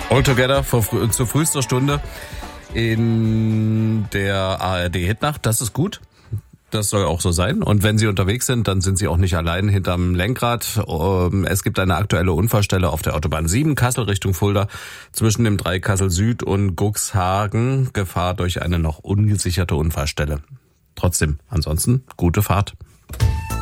All Together zu frühester Stunde in der ARD-Hitnacht. Das ist gut. Das soll auch so sein. Und wenn Sie unterwegs sind, dann sind Sie auch nicht allein hinterm Lenkrad. Es gibt eine aktuelle Unfallstelle auf der Autobahn 7, Kassel Richtung Fulda, zwischen dem Dreieck Kassel Süd und Cuxhagen. Gefahr durch eine noch ungesicherte Unfallstelle. Trotzdem, ansonsten, gute Fahrt.